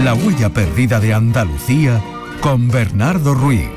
La huella perdida de Andalucía con Bernardo Ruiz.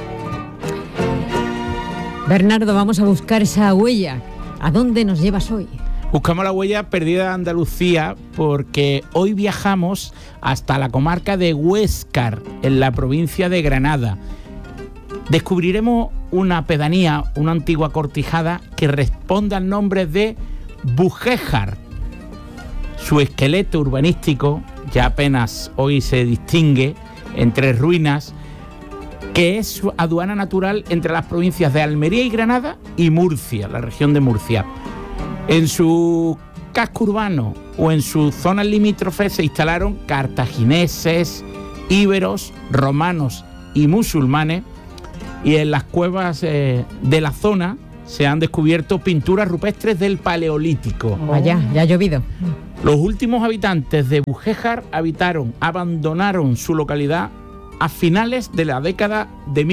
Bernardo, vamos a buscar esa huella. ¿A dónde nos llevas hoy? Buscamos la huella perdida de Andalucía porque hoy viajamos hasta la comarca de Huéscar, en la provincia de Granada. Descubriremos una pedanía, una antigua cortijada que responde al nombre de Bujéjar. Su esqueleto urbanístico ya apenas hoy se distingue entre ruinas, que es su aduana natural entre las provincias de Almería y Granada y Murcia, la región de Murcia. En su casco urbano o en sus zonas limítrofes se instalaron cartagineses, íberos, romanos y musulmanes, y en las cuevas de la zona se han descubierto pinturas rupestres del Paleolítico. Vaya, ya ha llovido. Los últimos habitantes de Bujéjar abandonaron su localidad a finales de la década de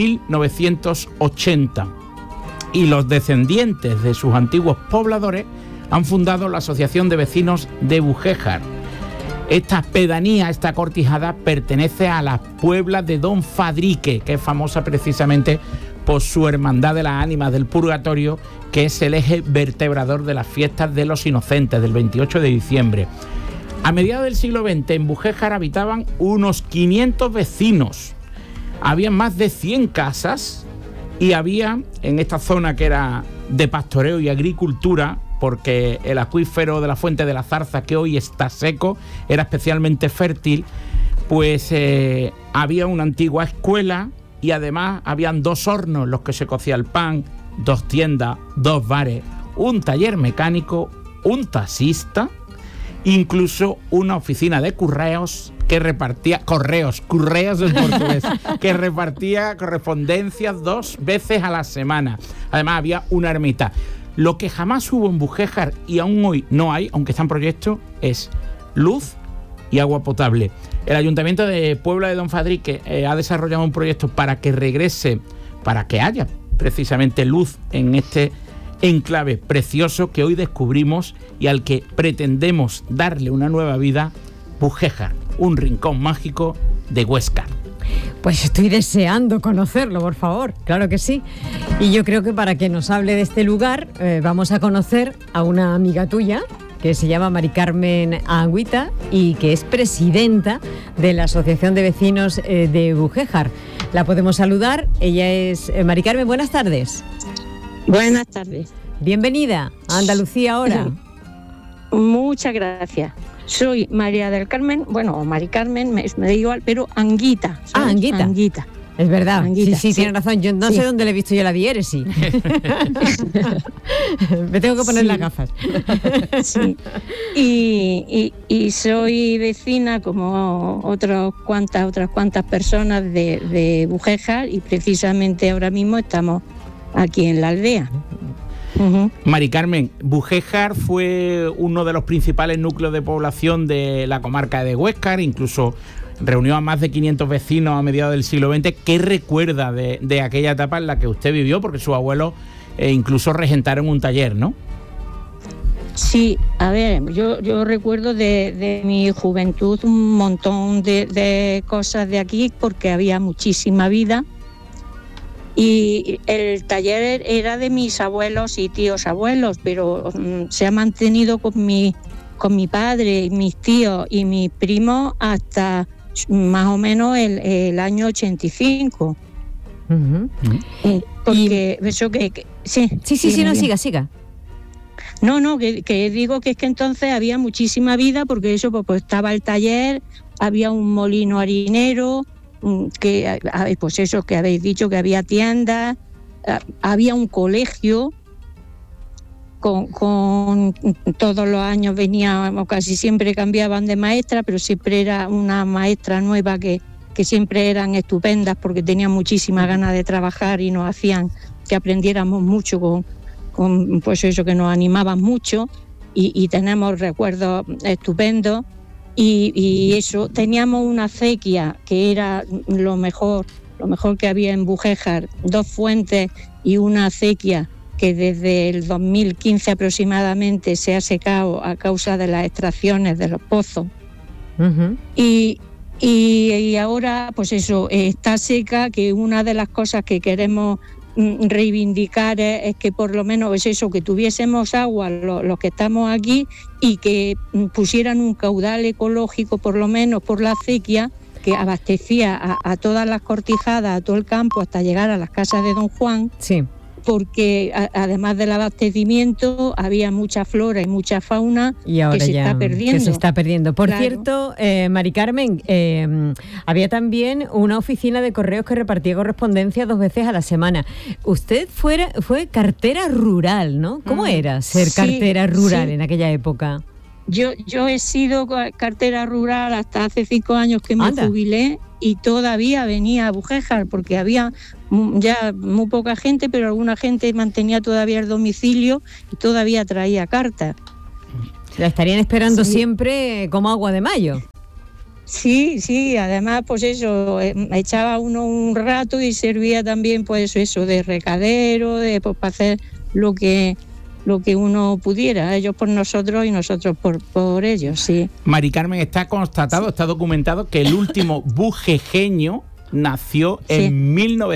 1980, y los descendientes de sus antiguos pobladores han fundado la Asociación de Vecinos de Bujéjar. Esta pedanía, esta cortijada, pertenece a las Pueblas de Don Fadrique, que es famosa precisamente por su Hermandad de las Ánimas del Purgatorio, que es el eje vertebrador de las fiestas de los Inocentes del 28 de diciembre. A mediados del siglo XX en Bujéjar habitaban unos 500 vecinos. Había más de 100 casas y había en esta zona, que era de pastoreo y agricultura, porque el acuífero de la Fuente de la Zarza, que hoy está seco, era especialmente fértil, pues había una antigua escuela y además habían 2 hornos en los que se cocía el pan, 2 tiendas, 2 bares, un taller mecánico, un taxista, incluso una oficina de correos que repartía correos en portugués, que repartía correspondencias 2 veces a la semana. Además había una ermita. Lo que jamás hubo en Bujéjar, y aún hoy no hay, aunque está en proyecto, es luz y agua potable. El Ayuntamiento de Puebla de Don Fadrique ha desarrollado un proyecto para que regrese, para que haya precisamente luz en este enclave precioso que hoy descubrimos y al que pretendemos darle una nueva vida. Bujéjar, un rincón mágico de Huéscar. Pues estoy deseando conocerlo, por favor, claro que sí. Y yo creo que para que nos hable de este lugar vamos a conocer a una amiga tuya que se llama Mari Carmen Anguita y que es presidenta de la Asociación de Vecinos de Bujéjar. La podemos saludar. Ella es Mari Carmen, buenas tardes. Buenas tardes. Bienvenida a Andalucía ahora. Muchas gracias. Soy María del Carmen, bueno, Mari Carmen, me da igual, pero Anguita. Anguita. Anguita. Es verdad, Anguita, sí, tienes razón. Yo no sé dónde le he visto yo la diéresis. Me tengo que poner las gafas. Sí. Y soy vecina, como otras cuantas personas de Bujéjar, y precisamente ahora mismo estamos aquí en la aldea. Uh-huh. Mari Carmen, Bujéjar fue uno de los principales núcleos de población de la comarca de Huéscar, incluso reunió a más de 500 vecinos a mediados del siglo XX. ¿Qué recuerda de aquella etapa en la que usted vivió? Porque sus abuelos incluso regentaron un taller, ¿no? Sí, a ver, yo recuerdo de mi juventud un montón de cosas de aquí, porque había muchísima vida. Y el taller era de mis abuelos y tíos abuelos, pero se ha mantenido con mi padre, mis tíos y mis primos hasta más o menos el año 85. Uh-huh. Porque eso que sí, no, siga. No, que digo que es que entonces había muchísima vida, porque eso pues estaba el taller, había un molino harinero, que pues eso que habéis dicho, que había tiendas, había un colegio con todos los años veníamos, casi siempre cambiaban de maestra, pero siempre era una maestra nueva que siempre eran estupendas, porque tenían muchísimas ganas de trabajar y nos hacían que aprendiéramos mucho con pues eso, que nos animaban mucho, y tenemos recuerdos estupendos. Y eso, teníamos una acequia que era lo mejor que había en Bujéjar, 2 fuentes y una acequia que desde el 2015 aproximadamente se ha secado a causa de las extracciones de los pozos. Uh-huh. Y Y ahora, pues eso, está seca, que una de las cosas que queremos reivindicar es que por lo menos es eso, que tuviésemos agua los que estamos aquí y que pusieran un caudal ecológico por lo menos por la acequia que abastecía a todas las cortijadas, a todo el campo hasta llegar a las casas de Don Juan. Sí. Porque además del abastecimiento había mucha flora y mucha fauna y ahora que se ya está perdiendo. Que se está perdiendo. Por Claro. cierto, Mari Carmen, había también una oficina de correos que repartía correspondencia 2 veces a la semana. Usted fue cartera rural, ¿no? ¿Cómo era ser Sí, cartera rural sí. en aquella época? Yo he sido cartera rural hasta hace 5 años que me Anda. jubilé y todavía venía a Bujéjar porque había ya muy poca gente, pero alguna gente mantenía todavía el domicilio y todavía traía cartas. La estarían esperando Sí. siempre como agua de mayo. Sí, además pues eso, echaba uno un rato y servía también pues eso de recadero, pues para hacer lo que uno pudiera, ellos por nosotros y nosotros por ellos, sí. Mari Carmen, está constatado, está documentado que el último bujejeño nació Sí. en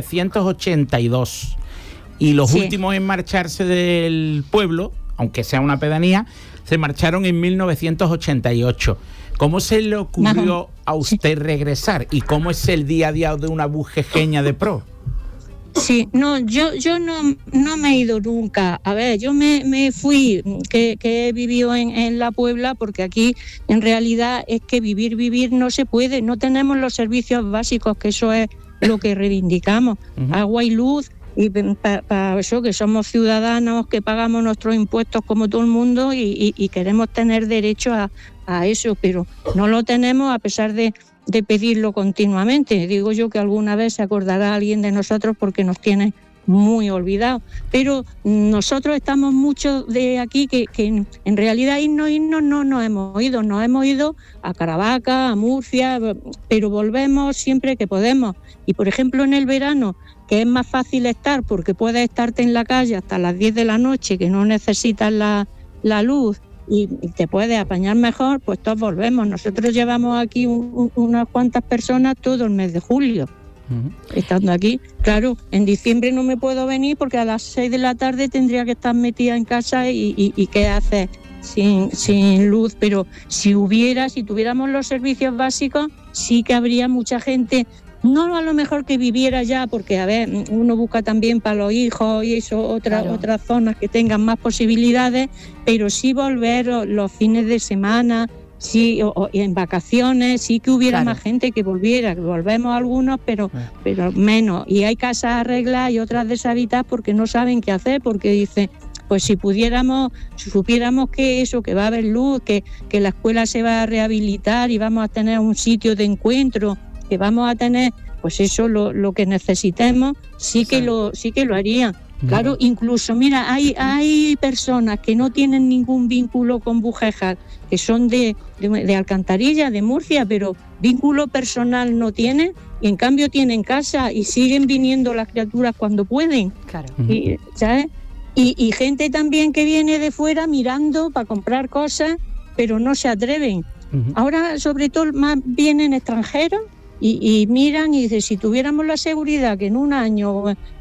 1982 y los Sí. últimos en marcharse del pueblo, aunque sea una pedanía, se marcharon en 1988. ¿Cómo se le ocurrió a usted regresar y cómo es el día a día de una bujejeña de pro? Sí, no, yo no me he ido nunca. A ver, yo me fui, que he vivido en La Puebla, porque aquí en realidad es que vivir no se puede, no tenemos los servicios básicos, que eso es lo que reivindicamos, agua y luz, y para eso que somos ciudadanos, que pagamos nuestros impuestos como todo el mundo y queremos tener derecho a eso, pero no lo tenemos a pesar de pedirlo continuamente. Digo yo que alguna vez se acordará alguien de nosotros porque nos tiene muy olvidados. Pero nosotros estamos muchos de aquí que en realidad irnos no nos hemos ido. Nos hemos ido a Caravaca, a Murcia, pero volvemos siempre que podemos. Y por ejemplo en el verano, que es más fácil estar porque puedes estarte en la calle hasta las 10 de la noche, que no necesitas la luz, y te puedes apañar mejor, pues todos volvemos. Nosotros llevamos aquí unas cuantas personas todo el mes de julio, estando aquí. Claro, en diciembre no me puedo venir porque a las 6 de la tarde tendría que estar metida en casa y ¿qué haces sin luz? Pero si tuviéramos los servicios básicos, sí que habría mucha gente. No a lo mejor que viviera ya, porque a ver, uno busca también para los hijos y eso, otras zonas que tengan más posibilidades, pero sí volver los fines de semana, sí, o en vacaciones, sí que hubiera más gente que volviera, que volvemos algunos, pero menos. Y hay casas arregladas y otras deshabitadas porque no saben qué hacer, porque dicen, pues si supiéramos que eso, que va a haber luz, que la escuela se va a rehabilitar y vamos a tener un sitio de encuentro, que vamos a tener, pues eso, lo que necesitemos, sí que lo harían. Claro, incluso, mira, hay personas que no tienen ningún vínculo con Bujéjar, que son de Alcantarilla, de Murcia, pero vínculo personal no tienen, y en cambio tienen casa y siguen viniendo las criaturas cuando pueden. Claro. Y, ¿sabes? Y gente también que viene de fuera mirando para comprar cosas, pero no se atreven. Ahora, sobre todo, más vienen extranjeros y miran y dicen, si tuviéramos la seguridad que en un año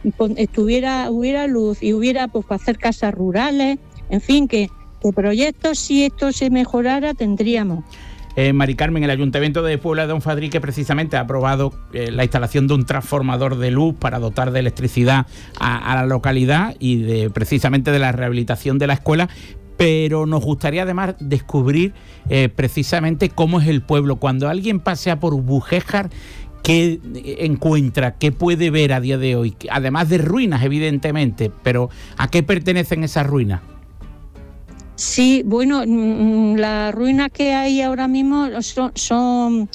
hubiera luz y hubiera pues para hacer casas rurales, en fin, que proyectos, si esto se mejorara, tendríamos. Mari Carmen, el Ayuntamiento de Puebla de Don Fadrique precisamente ha aprobado la instalación de un transformador de luz para dotar de electricidad a la localidad y precisamente de la rehabilitación de la escuela. Pero nos gustaría además descubrir precisamente cómo es el pueblo. Cuando alguien pasea por Bujéjar, ¿qué encuentra? ¿Qué puede ver a día de hoy? Además de ruinas, evidentemente, pero ¿a qué pertenecen esas ruinas? Sí, bueno, las ruinas que hay ahora mismo son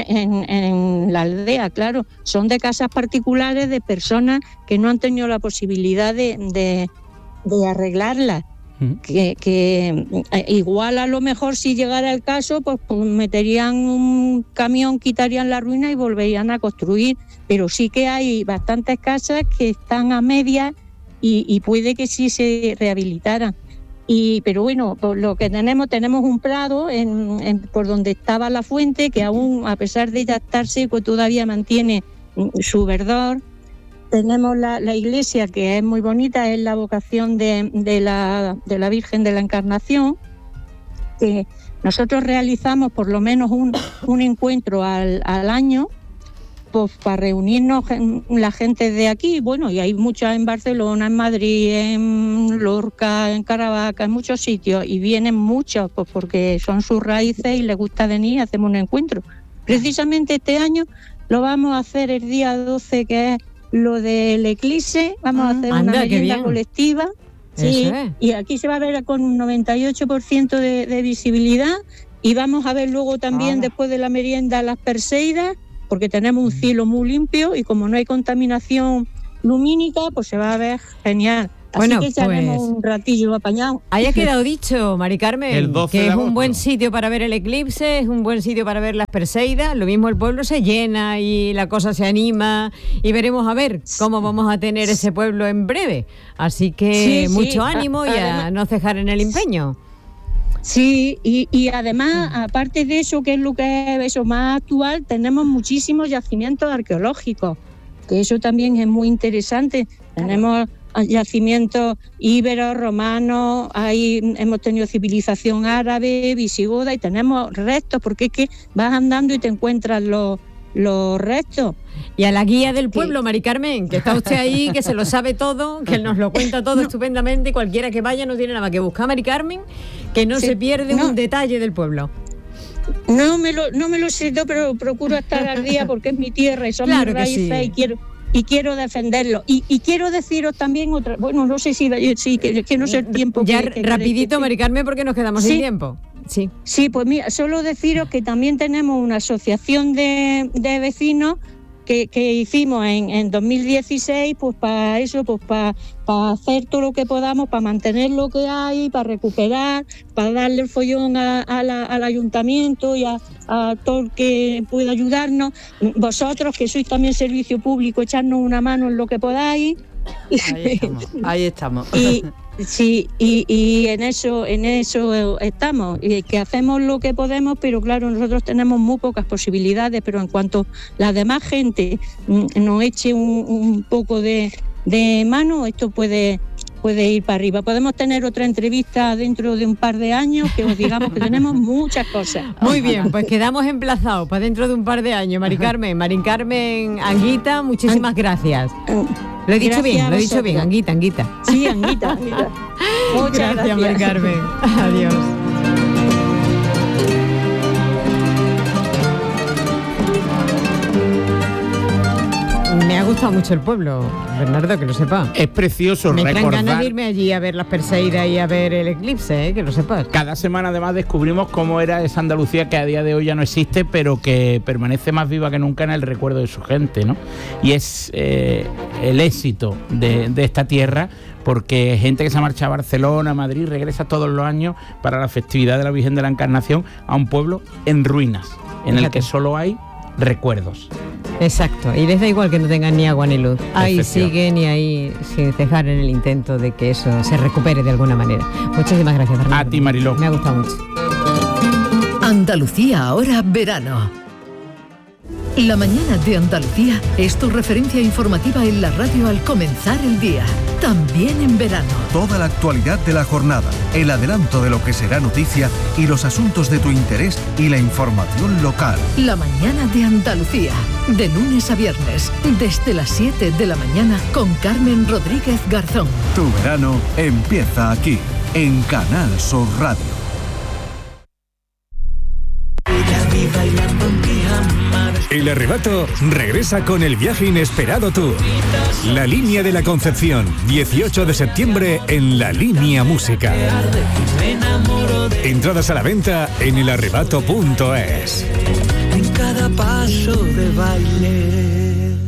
en la aldea, claro, son de casas particulares de personas que no han tenido la posibilidad de arreglarlas. Que igual a lo mejor si llegara el caso pues meterían un camión, quitarían la ruina y volverían a construir, pero sí que hay bastantes casas que están a medias y puede que sí se rehabilitaran. Pero bueno, por lo que tenemos un prado por donde estaba la fuente, que aún, a pesar de ya estar seco, todavía mantiene su verdor. Tenemos la iglesia, que es muy bonita, es la vocación de la Virgen de la Encarnación, que nosotros realizamos por lo menos un encuentro al año, pues para reunirnos la gente de aquí. Bueno, y hay muchas en Barcelona, en Madrid, en Lorca, en Caravaca, en muchos sitios, y vienen muchos pues porque son sus raíces y les gusta venir y hacemos un encuentro. Precisamente este año lo vamos a hacer el día 12, que es lo del eclipse. Vamos a hacer una merienda colectiva. Sí, y aquí se va a ver con un 98% de visibilidad, y vamos a ver luego también después de la merienda las Perseidas, porque tenemos un cielo muy limpio y como no hay contaminación lumínica, pues se va a ver genial. Así que ya haremos un ratillo apañado. Haya quedado dicho, Mari Carmen, que es un buen sitio para ver el eclipse, es un buen sitio para ver las Perseidas. Lo mismo, el pueblo se llena y la cosa se anima, y veremos a ver cómo vamos a tener ese pueblo en breve. Así que mucho ánimo y a no cejar en el empeño. Sí, y además, aparte de eso, que es lo que es eso más actual, tenemos muchísimos yacimientos arqueológicos, que eso también es muy interesante. Tenemos yacimientos íberos, romanos, hemos tenido civilización árabe, visigoda, y tenemos restos, porque es que vas andando y te encuentras los restos. Y a la guía del pueblo, Mari Carmen, que está usted ahí, que se lo sabe todo, que nos lo cuenta todo estupendamente, y cualquiera que vaya no tiene nada más que buscar a Mari Carmen, que no se pierde un detalle del pueblo. No me lo sé, pero procuro estar al día porque es mi tierra y son mis raíces, y quiero defenderlo. Y quiero deciros también otra, bueno, no sé si que no sé el tiempo. Ya rapidito, Mari Carmen, porque nos quedamos sin tiempo. Sí, pues mira, solo deciros que también tenemos una asociación de vecinos que hicimos en 2016, pues para eso, pues para hacer todo lo que podamos, para mantener lo que hay, para recuperar, para darle el follón al ayuntamiento y a todo el que pueda ayudarnos. Vosotros, que sois también servicio público, echarnos una mano en lo que podáis. Ahí estamos. Sí, y en eso estamos, y que hacemos lo que podemos, pero claro, nosotros tenemos muy pocas posibilidades, pero en cuanto la demás gente nos eche un poco de mano, esto puede ir para arriba. Podemos tener otra entrevista dentro de un par de años, que os digamos que tenemos muchas cosas. Muy bien, pues quedamos emplazados para dentro de un par de años. Mari Carmen Anguita, muchísimas gracias. Lo he dicho bien, Anguita. Sí, Anguita. Muchas gracias, Mari Carmen. Adiós. Me ha gustado mucho el pueblo, Bernardo, que lo sepa. Es precioso recordar. Me traen ganas de irme allí a ver las Perseidas y a ver el eclipse, que lo sepas. Cada semana además descubrimos cómo era esa Andalucía que a día de hoy ya no existe, pero que permanece más viva que nunca en el recuerdo de su gente, ¿no? Y es el éxito de esta tierra, porque gente que se marcha a Barcelona, a Madrid, regresa todos los años para la festividad de la Virgen de la Encarnación a un pueblo en ruinas, en el que solo hay recuerdos. Exacto, y les da igual que no tengan ni agua ni luz. Ahí siguen y ahí sin cejar en el intento de que eso se recupere de alguna manera. Muchísimas gracias, Fernando. A ti, Mariló. Me ha gustado mucho. Andalucía ahora verano. La mañana de Andalucía es tu referencia informativa en la radio al comenzar el día, también en verano. Toda la actualidad de la jornada, el adelanto de lo que será noticia y los asuntos de tu interés y la información local. La mañana de Andalucía, de lunes a viernes, desde las 7 de la mañana con Carmen Rodríguez Garzón. Tu verano empieza aquí, en Canal Sur Radio. El Arrebato regresa con el viaje inesperado Tour. La Línea de la Concepción, 18 de septiembre en La Línea Música. Entradas a la venta en elarrebato.es. En cada paso de baile.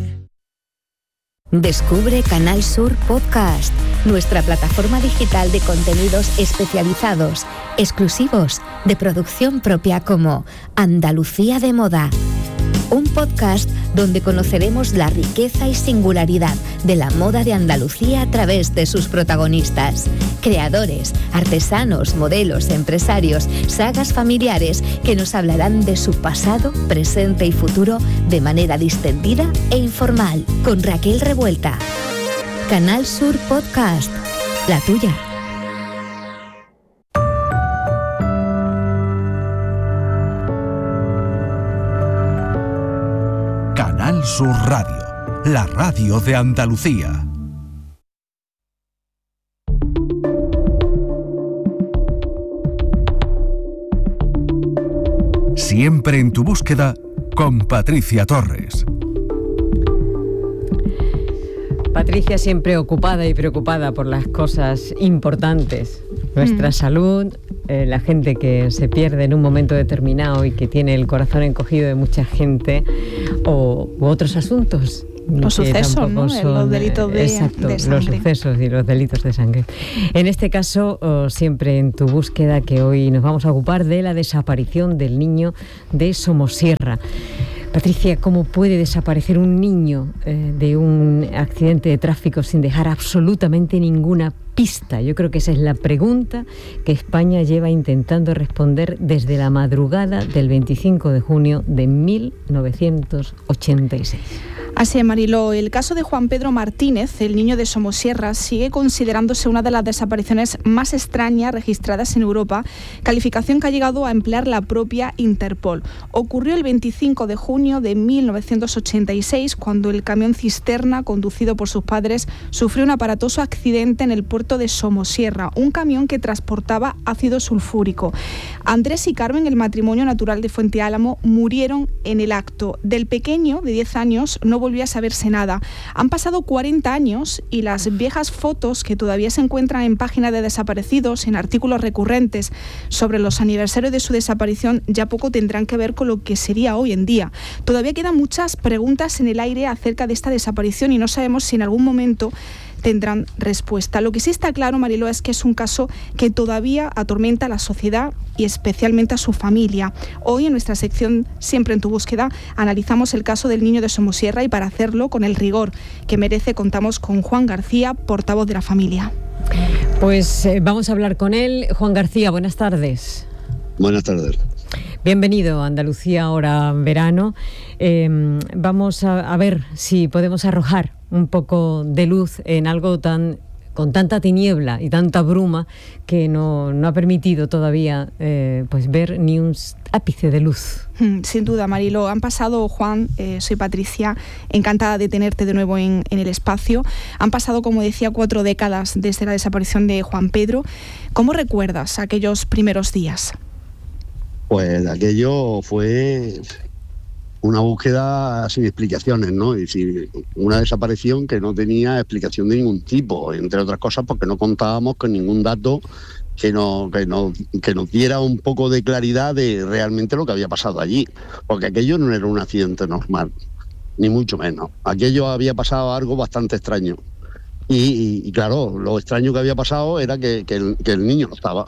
Descubre Canal Sur Podcast, nuestra plataforma digital de contenidos especializados, exclusivos, de producción propia, como Andalucía de Moda, un podcast donde conoceremos la riqueza y singularidad de la moda de Andalucía a través de sus protagonistas. Creadores, artesanos, modelos, empresarios, sagas familiares que nos hablarán de su pasado, presente y futuro de manera distendida e informal. Con Raquel Revuelta. Canal Sur Podcast. La tuya. Canal Sur Radio, la radio de Andalucía. Siempre en tu búsqueda con Patricia Torres. Patricia siempre ocupada y preocupada por las cosas importantes. Nuestra salud, la gente que se pierde en un momento determinado y que tiene el corazón encogido de mucha gente, u otros asuntos. Los sucesos, ¿no? Los delitos de sangre. Los sucesos y los delitos de sangre. En este caso, siempre en tu búsqueda, que hoy nos vamos a ocupar de la desaparición del niño de Somosierra. Patricia, ¿cómo puede desaparecer un niño de un accidente de tráfico sin dejar absolutamente ninguna pista? Yo creo que esa es la pregunta que España lleva intentando responder desde la madrugada del 25 de junio de 1986. Así es, Mariló. El caso de Juan Pedro Martínez, el niño de Somosierra, sigue considerándose una de las desapariciones más extrañas registradas en Europa, calificación que ha llegado a emplear la propia Interpol. Ocurrió el 25 de junio de 1986, cuando el camión cisterna, conducido por sus padres, sufrió un aparatoso accidente en el puerto de Somosierra, un camión que transportaba ácido sulfúrico. Andrés y Carmen, el matrimonio natural de Fuente Álamo, murieron en el acto. Del pequeño, de 10 años, no volvió a saberse nada. Han pasado 40 años y las viejas fotos que todavía se encuentran en páginas de desaparecidos, en artículos recurrentes sobre los aniversarios de su desaparición, ya poco tendrán que ver con lo que sería hoy en día. Todavía quedan muchas preguntas en el aire acerca de esta desaparición y no sabemos si en algún momento tendrán respuesta. Lo que sí está claro, Mariló, es que es un caso que todavía atormenta a la sociedad y especialmente a su familia. Hoy, en nuestra sección Siempre en tu búsqueda, analizamos el caso del niño de Somosierra y para hacerlo con el rigor que merece contamos con Juan García, portavoz de la familia. Pues vamos a hablar con él. Juan García, buenas tardes. Buenas tardes. Bienvenido a Andalucía, ahora verano. Vamos a ver si podemos arrojar un poco de luz en algo con tanta tiniebla y tanta bruma que no ha permitido todavía pues ver ni un ápice de luz. Sin duda, Marilo. Han pasado, Juan, soy Patricia, encantada de tenerte de nuevo en el espacio. Han pasado, como decía, 4 décadas desde la desaparición de Juan Pedro. ¿Cómo recuerdas aquellos primeros días? Pues aquello fue una búsqueda sin explicaciones, ¿no? Es decir, una desaparición que no tenía explicación de ningún tipo, entre otras cosas porque no contábamos con ningún dato que nos diera un poco de claridad de realmente lo que había pasado allí, porque aquello no era un accidente normal, ni mucho menos. Aquello había pasado algo bastante extraño. Y claro, lo extraño que había pasado era que el niño no estaba.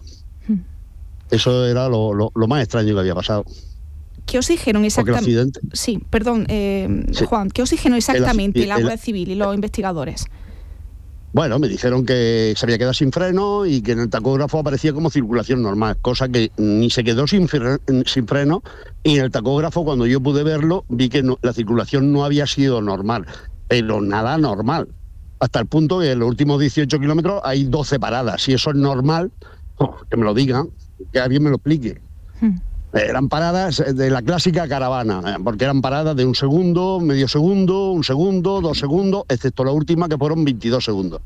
Eso era lo más extraño que había pasado. ¿Qué os dijeron exactamente? Sí, perdón, sí. Juan, ¿qué os dijeron exactamente la Guardia Civil y los investigadores? Bueno, me dijeron que se había quedado sin freno y que en el tacógrafo aparecía como circulación normal, cosa que ni se quedó sin freno, y en el tacógrafo, cuando yo pude verlo, vi que la circulación no había sido normal, pero nada normal. Hasta el punto que en los últimos 18 kilómetros hay 12 paradas. Si eso es normal, que me lo digan, que alguien me lo explique. Eran paradas de la clásica caravana, porque eran paradas de 1 segundo, medio segundo, 1 segundo, 2 segundos, excepto la última que fueron 22 segundos.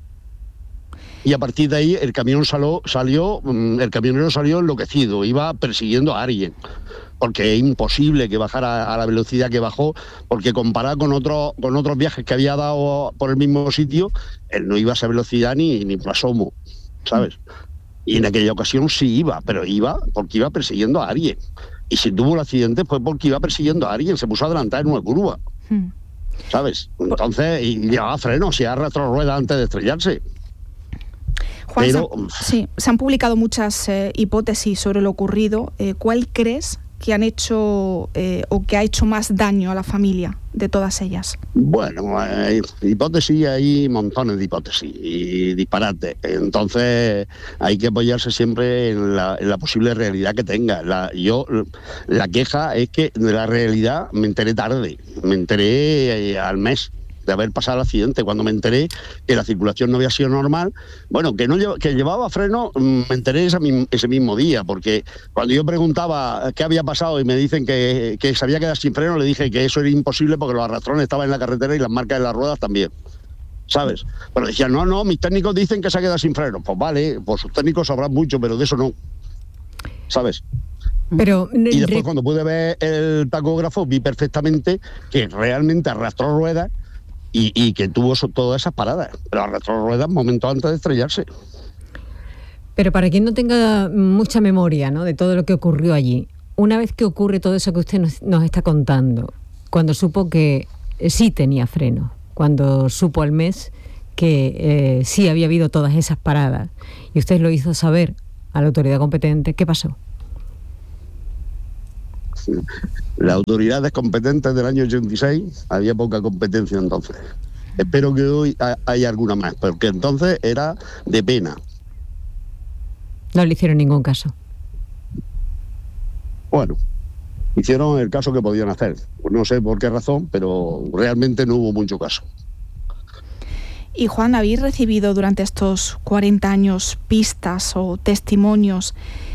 Y a partir de ahí el camionero salió enloquecido, iba persiguiendo a alguien, porque es imposible que bajara a la velocidad que bajó, porque comparado con otros viajes que había dado por el mismo sitio, él no iba a esa velocidad ni por asomo, ¿sabes? Y en aquella ocasión sí iba, pero iba porque iba persiguiendo a alguien. Y si tuvo el accidente fue porque iba persiguiendo a alguien, se puso a adelantar en una curva, ¿sabes? Entonces, y llevaba frenos y arrastró ruedas antes de estrellarse. Juan, se han publicado muchas hipótesis sobre lo ocurrido. ¿Cuál crees que han hecho o que ha hecho más daño a la familia de todas ellas? Bueno, hipótesis, hay montones de hipótesis y disparates. Entonces hay que apoyarse siempre en la posible realidad que tenga. La queja es que de la realidad me enteré tarde, me enteré al mes de haber pasado el accidente. Cuando me enteré que la circulación no había sido normal, bueno, que llevaba freno, me enteré ese mismo día, porque cuando yo preguntaba qué había pasado y me dicen que se había quedado sin freno, le dije que eso era imposible porque los arrastrones estaban en la carretera y las marcas de las ruedas también, ¿sabes? Pero decían, no, mis técnicos dicen que se ha quedado sin freno. Pues vale, pues sus técnicos sabrán mucho, pero de eso no, ¿sabes? Pero, y después cuando pude ver el tacógrafo vi perfectamente que realmente arrastró ruedas y que tuvo todas esas paradas, pero arrastró ruedas momentos antes de estrellarse. Pero para quien no tenga mucha memoria, ¿no?, de todo lo que ocurrió allí, una vez que ocurre todo eso que usted nos está contando, cuando supo que sí tenía freno, cuando supo al mes que sí había habido todas esas paradas, y usted lo hizo saber a la autoridad competente, ¿qué pasó? Las autoridades competentes del año 86 había poca competencia entonces. Espero que hoy haya alguna más, porque entonces era de pena. No le hicieron ningún caso. Bueno, hicieron el caso que podían hacer. Pues no sé por qué razón, pero realmente no hubo mucho caso. Y Juan, ¿habéis recibido durante estos 40 años pistas o testimonios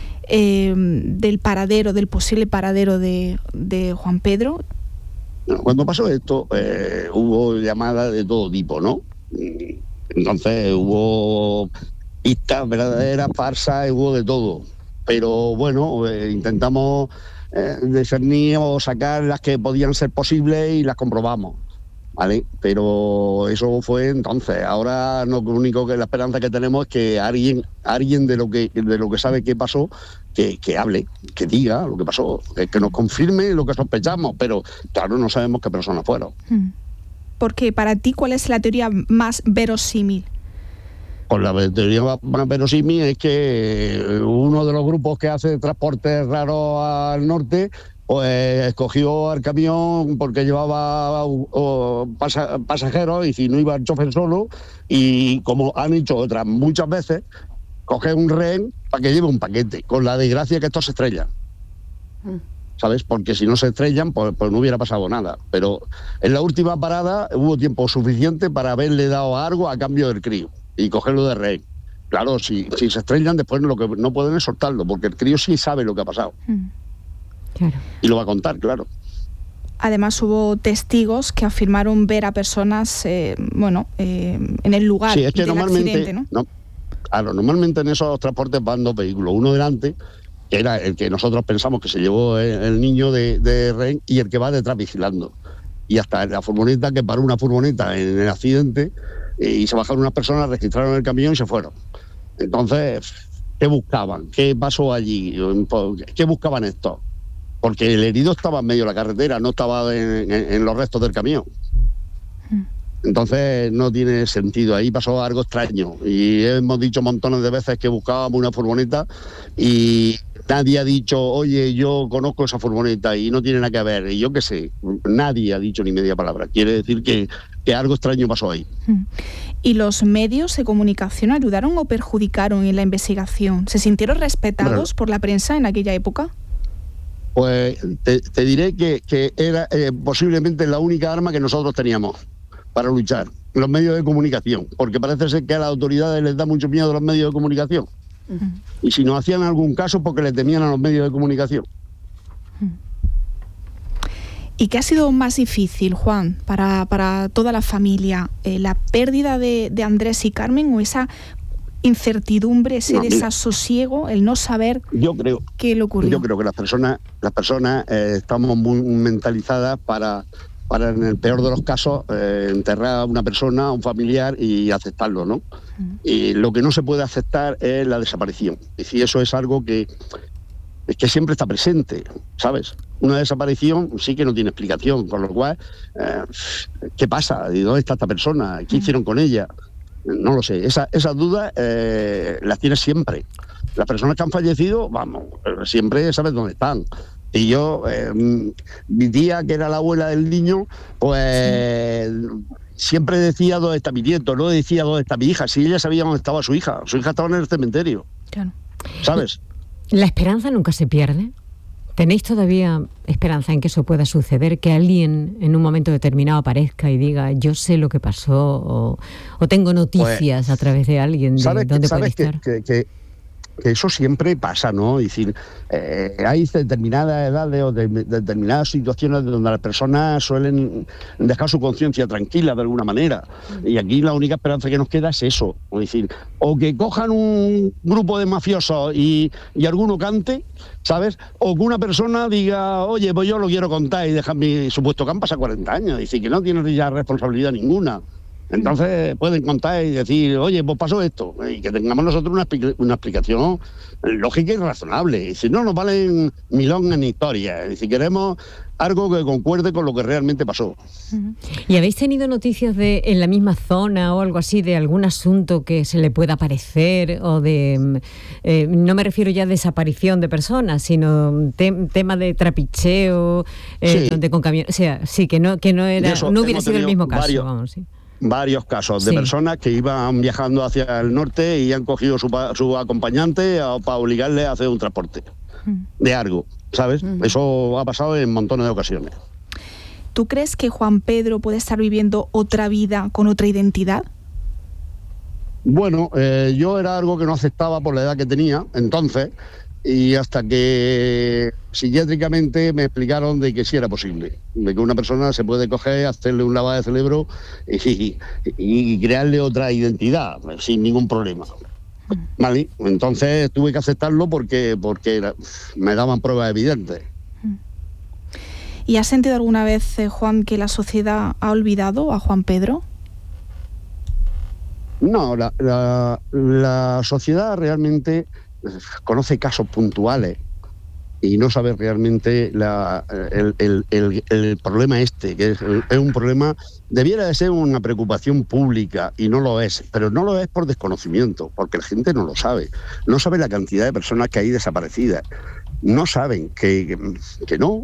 del posible paradero de Juan Pedro? Cuando pasó esto, hubo llamadas de todo tipo, ¿no? Entonces hubo pistas verdaderas, farsas, hubo de todo. Pero bueno, intentamos discernir o sacar las que podían ser posibles y las comprobamos, ¿vale? Pero eso fue entonces. Ahora lo único que la esperanza que tenemos es que alguien de lo que sabe qué pasó, que hable, que diga lo que pasó, que nos confirme lo que sospechamos, pero claro, no sabemos qué personas fueron. Porque para ti, ¿cuál es la teoría más verosímil? Pues la teoría más verosímil es que uno de los grupos que hace transportes raros al norte pues escogió al camión porque llevaba pasajeros y si no iba el chofer solo, y como han hecho otras muchas veces, coge un rehén para que lleve un paquete, con la desgracia que estos se estrellan. ¿Sabes? Porque si no se estrellan, pues no hubiera pasado nada. Pero en la última parada hubo tiempo suficiente para haberle dado algo a cambio del crío y cogerlo de rehén. Claro, si se estrellan, después lo que no pueden es soltarlo, porque el crío sí sabe lo que ha pasado. Claro. Y lo va a contar, claro. Además hubo testigos que afirmaron ver a personas en el lugar sí, es que del accidente, ¿no? Claro, normalmente en esos transportes van dos vehículos, uno delante, que era el que nosotros pensamos que se llevó el niño de rehén, y el que va detrás vigilando. Y hasta la furgoneta, que paró una furgoneta en el accidente, y se bajaron unas personas, registraron el camión y se fueron. Entonces, ¿qué buscaban? ¿Qué pasó allí? ¿Qué buscaban estos? Porque el herido estaba en medio de la carretera, no estaba en los restos del camión. Entonces no tiene sentido, ahí pasó algo extraño. Y hemos dicho montones de veces que buscábamos una furgoneta y nadie ha dicho, oye, yo conozco esa furgoneta y no tiene nada que ver. Y yo qué sé, nadie ha dicho ni media palabra. Quiere decir que algo extraño pasó ahí. ¿Y los medios de comunicación ayudaron o perjudicaron en la investigación? ¿Se sintieron respetados por la prensa en aquella época? Pues te diré que era posiblemente la única arma que nosotros teníamos para luchar, los medios de comunicación, porque parece ser que a las autoridades les da mucho miedo los medios de comunicación. Y si nos hacían algún caso, porque le temían a los medios de comunicación. ¿Y qué ha sido más difícil, Juan, para toda la familia? ¿La pérdida de Andrés y Carmen o esa incertidumbre, ese desasosiego, el no saber qué le ocurrió? Yo creo que las personas estamos muy mentalizadas para en el peor de los casos enterrar a una persona, a un familiar y aceptarlo, ¿no? Y lo que no se puede aceptar es la desaparición. Es decir, eso es algo que siempre está presente, ¿sabes? Una desaparición sí que no tiene explicación, con lo cual, ¿qué pasa? ¿Y dónde está esta persona? ¿Qué hicieron con ella? No lo sé. Esas dudas las tienes siempre. Las personas que han fallecido, vamos, siempre sabes dónde están. Y yo, mi tía, que era la abuela del niño, pues siempre decía dónde está mi nieto, no decía dónde está mi hija. Si ella sabía dónde estaba su hija estaba en el cementerio. Claro. ¿Sabes? ¿La esperanza nunca se pierde? ¿Tenéis todavía esperanza en que eso pueda suceder? Que alguien en un momento determinado aparezca y diga, yo sé lo que pasó, o tengo noticias a través de alguien de dónde puede estar. Que eso siempre pasa, ¿no? Es decir, hay determinadas edades o determinadas situaciones donde las personas suelen dejar su conciencia tranquila de alguna manera. Y aquí la única esperanza que nos queda es eso. Es decir, o que cojan un grupo de mafiosos y alguno cante, ¿sabes? O que una persona diga, oye, pues yo lo quiero contar y dejar mi supuesto que han pasado 40 años. Es decir, que no tienen ya responsabilidad ninguna. Entonces pueden contar y decir, oye, pues pasó esto, y que tengamos nosotros una explicación lógica y razonable. Y si no nos valen milongas ni historias, y si queremos algo que concuerde con lo que realmente pasó. ¿Y habéis tenido noticias de en la misma zona o algo así de algún asunto que se le pueda parecer o de no me refiero ya a desaparición de personas, sino tema de trapicheo, donde con camión, o sea, sí, que no era, no hubiera sido el mismo caso, vamos, sí. Varios casos de personas que iban viajando hacia el norte y han cogido su acompañante para obligarle a hacer un transporte de algo, ¿sabes? Eso ha pasado en montones de ocasiones. ¿Tú crees que Juan Pedro puede estar viviendo otra vida con otra identidad? Bueno, yo era algo que no aceptaba por la edad que tenía entonces, y hasta que psiquiátricamente me explicaron de que sí era posible, de que una persona se puede coger, hacerle un lavado de cerebro y crearle otra identidad sin ningún problema. ¿Vale? Entonces tuve que aceptarlo porque me daban pruebas evidentes. ¿Y has sentido alguna vez, Juan, que la sociedad ha olvidado a Juan Pedro? No, la sociedad realmente conoce casos puntuales y no sabe realmente el problema que es un problema, debiera de ser una preocupación pública y no lo es, pero no lo es por desconocimiento, porque la gente no lo sabe, no sabe la cantidad de personas que hay desaparecidas, no saben que no,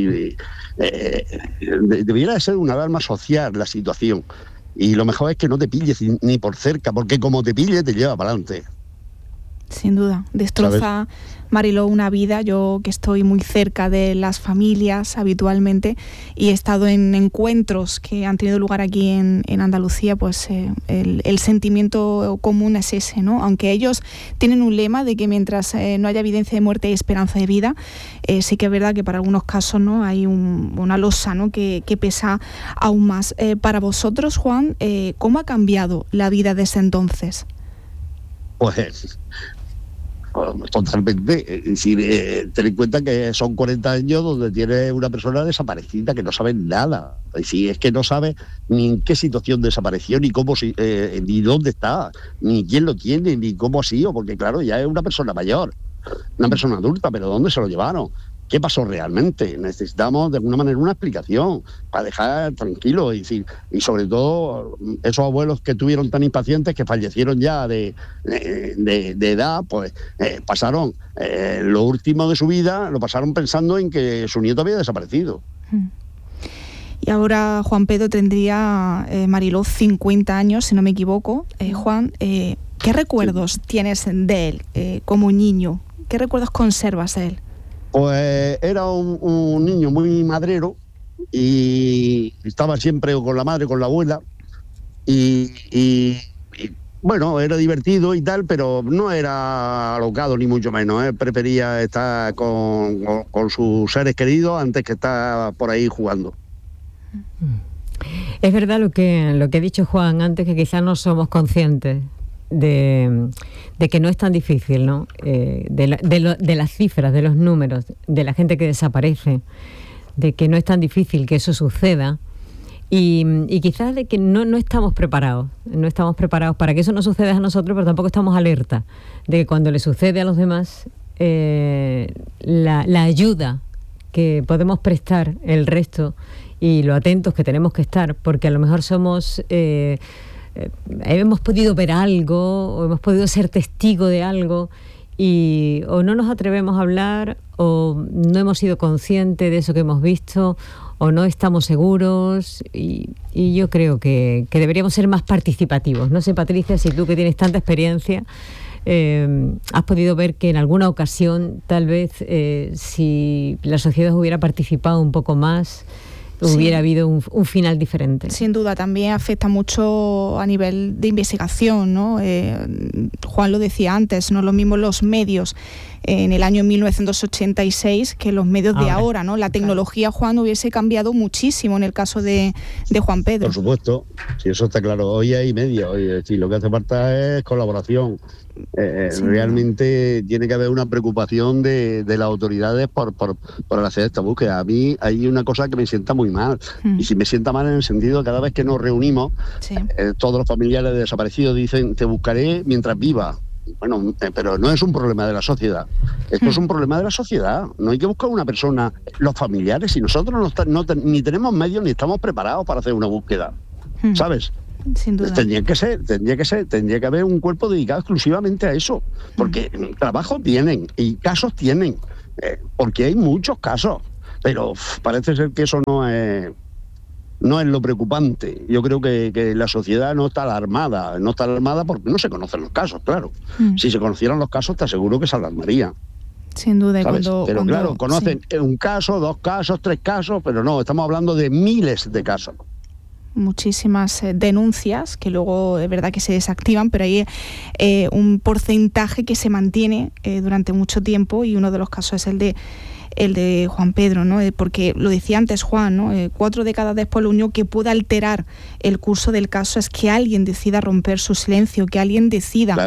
debiera de ser una alarma social la situación, y lo mejor es que no te pilles ni por cerca, porque como te pille te lleva para adelante. Sin duda, destroza, Mariló, una vida. Yo que estoy muy cerca de las familias habitualmente y he estado en encuentros que han tenido lugar aquí en Andalucía, pues el sentimiento común es ese, ¿no? Aunque ellos tienen un lema de que mientras no haya evidencia de muerte hay esperanza de vida, sí que es verdad que para algunos casos, ¿no?, hay una losa, ¿no?, que pesa aún más. Para vosotros, Juan, ¿cómo ha cambiado la vida desde entonces? Pues totalmente, es decir, ten en cuenta que son 40 años donde tiene una persona desaparecida que no sabe nada, es decir, es que no sabe ni en qué situación desapareció, ni cómo, ni dónde está, ni quién lo tiene, ni cómo ha sido, porque claro, ya es una persona mayor, una persona adulta, pero ¿dónde se lo llevaron? ¿Qué pasó realmente? Necesitamos de alguna manera una explicación para dejar tranquilo, y sobre todo esos abuelos que tuvieron tan impacientes que fallecieron ya de edad, pues pasaron lo último de su vida, lo pasaron pensando en que su nieto había desaparecido. Y ahora Juan Pedro tendría, Mariló, 50 años, si no me equivoco. Juan, ¿qué recuerdos tienes de él como niño? ¿Qué recuerdos conservas de él? Pues era un niño muy madrero y estaba siempre con la madre, con la abuela y bueno, era divertido y tal, pero no era alocado ni mucho menos, prefería estar con sus seres queridos antes que estar por ahí jugando. Es verdad lo que ha dicho Juan antes, que quizás no somos conscientes de que no es tan difícil, ¿no? De las cifras, de los números, de la gente que desaparece, de que no es tan difícil que eso suceda y quizás de que no estamos preparados para que eso no suceda a nosotros, pero tampoco estamos alerta de que cuando le sucede a los demás la ayuda que podemos prestar el resto y lo atentos que tenemos que estar, porque a lo mejor somos hemos podido ver algo o hemos podido ser testigo de algo y o no nos atrevemos a hablar, o no hemos sido conscientes de eso que hemos visto, o no estamos seguros, y yo creo que deberíamos ser más participativos. No sé, Patricia, si tú, que tienes tanta experiencia, has podido ver que en alguna ocasión, tal vez, si la sociedad hubiera participado un poco más, hubiera habido un final diferente. Sin duda, también afecta mucho a nivel de investigación, ¿no? Juan lo decía antes, no es lo mismo los medios en el año 1986 que los medios de ahora, ¿no? La tecnología, Juan, hubiese cambiado muchísimo en el caso de Juan Pedro. Por supuesto, sí, eso está claro. Hoy hay medios, sí, lo que hace falta es colaboración. Realmente tiene que haber una preocupación de las autoridades por hacer esta búsqueda. A mí hay una cosa que me sienta muy mal, y si me sienta mal en el sentido de cada vez que nos reunimos, todos los familiares de desaparecidos dicen: te buscaré mientras viva. Bueno, pero no es un problema de la sociedad, esto es un problema de la sociedad. No hay que buscar una persona, los familiares, si nosotros ni tenemos medios ni estamos preparados para hacer una búsqueda, ¿sabes? Sin duda. Tendría que haber un cuerpo dedicado exclusivamente a eso, porque trabajo tienen y casos tienen, porque hay muchos casos, pero parece ser que eso no es lo preocupante. Yo creo que la sociedad no está alarmada porque no se conocen los casos, claro. Si se conocieran los casos, te aseguro que se alarmaría. Sin duda. Pero claro, conocen un caso, 2 casos, 3 casos, pero no, estamos hablando de miles de casos. Muchísimas denuncias que luego es verdad que se desactivan, pero hay un porcentaje que se mantiene durante mucho tiempo, y uno de los casos es el de Juan Pedro, ¿no? Porque lo decía antes Juan, ¿no? 4 décadas después, lo único que puede alterar el curso del caso es que alguien decida romper su silencio, que alguien decida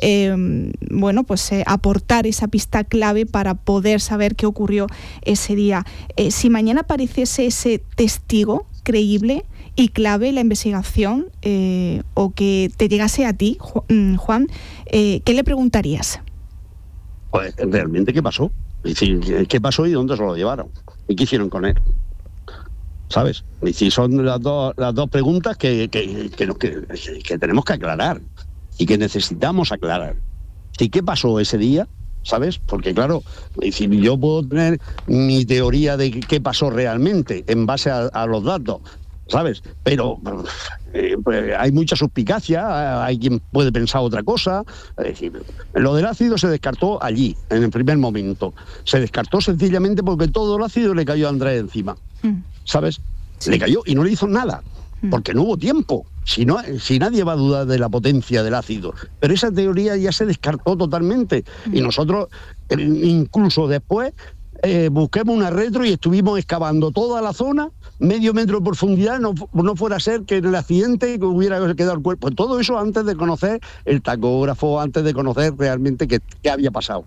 aportar esa pista clave para poder saber qué ocurrió ese día. Si mañana apareciese ese testigo creíble y clave en la investigación, o que te llegase a ti, Juan, ¿qué le preguntarías? Pues realmente qué pasó. Es decir, ¿qué pasó y dónde se lo llevaron? ¿Y qué hicieron con él? ¿Sabes? Es decir, son las dos preguntas que tenemos que aclarar y que necesitamos aclarar. ¿Y qué pasó ese día? ¿Sabes? Porque claro, es decir, yo puedo tener mi teoría de qué pasó realmente en base a los datos, ¿sabes? Pero hay mucha suspicacia, hay quien puede pensar otra cosa. Es decir, lo del ácido se descartó allí, en el primer momento. Se descartó sencillamente porque todo el ácido le cayó a Andrés encima, ¿sabes? Sí. Le cayó y no le hizo nada, porque no hubo tiempo. Si nadie va a dudar de la potencia del ácido. Pero esa teoría ya se descartó totalmente. Y nosotros, incluso después, busquemos una retro y estuvimos excavando toda la zona, medio metro de profundidad, no fuera a ser que en el accidente hubiera quedado el cuerpo. Todo eso antes de conocer el tacógrafo, antes de conocer realmente qué había pasado.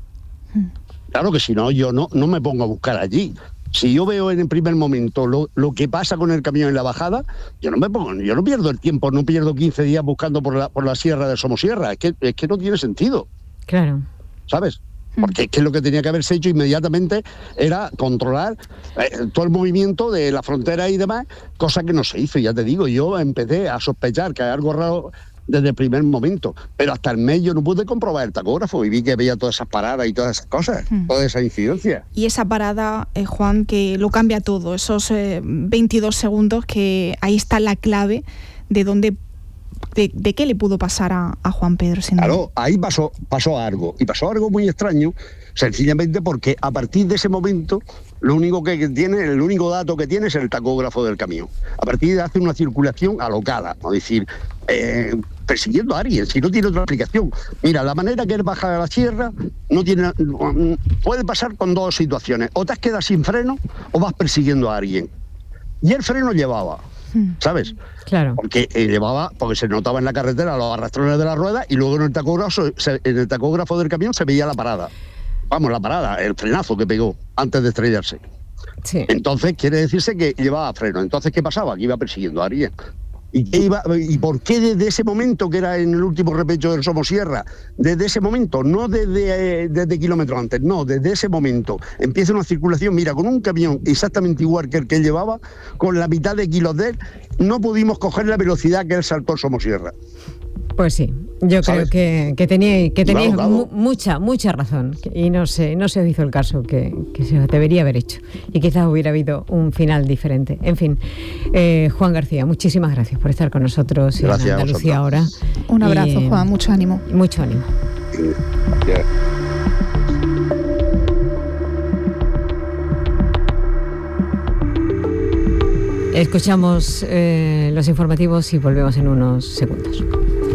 Claro que si no, yo no me pongo a buscar allí. Si yo veo en el primer momento lo que pasa con el camión en la bajada, yo no pierdo el tiempo, no pierdo 15 días buscando por la sierra de Somosierra. Es que no tiene sentido. Claro. ¿Sabes? Porque es que lo que tenía que haberse hecho inmediatamente era controlar todo el movimiento de la frontera y demás, cosa que no se hizo. Ya te digo, yo empecé a sospechar que hay algo raro desde el primer momento, pero hasta el mes yo no pude comprobar el tacógrafo y vi que veía todas esas paradas y todas esas cosas, toda esa incidencia. Y esa parada, Juan, que lo cambia todo, esos 22 segundos, que ahí está la clave de dónde... ¿De qué le pudo pasar a Juan Pedro? Claro, ahí pasó algo, y pasó algo muy extraño, sencillamente porque a partir de ese momento el único dato que tiene es el tacógrafo del camión. A partir de hace una circulación alocada, es decir, persiguiendo a alguien, si no tiene otra explicación. Mira, la manera que él baja de la sierra puede pasar con 2 situaciones: o te has quedado sin freno o vas persiguiendo a alguien. Y el freno llevaba, ¿sabes? Claro. Porque se notaba en la carretera los arrastrones de la rueda, y luego en el tacógrafo del camión se veía la parada. Vamos, la parada, el frenazo que pegó antes de estrellarse. Sí. Entonces quiere decirse que llevaba freno. Entonces, ¿qué pasaba? Que iba persiguiendo a alguien. ¿Y por qué desde ese momento, que era en el último repecho del Somosierra, desde ese momento, no desde kilómetros antes, no, desde ese momento, empieza una circulación, mira, con un camión exactamente igual que el que él llevaba, con la mitad de kilos de él, no pudimos coger la velocidad que él saltó el Somosierra? Pues sí, yo ¿sabes? creo que teníais Claro. mucha razón y no se os hizo el caso que se os debería haber hecho y quizás hubiera habido un final diferente. En fin, Juan García, muchísimas gracias por estar con nosotros en Gracias a Andalucía ahora. Un abrazo, Y, Juan, mucho ánimo. Mucho ánimo. Ya. Escuchamos los informativos y volvemos en unos segundos.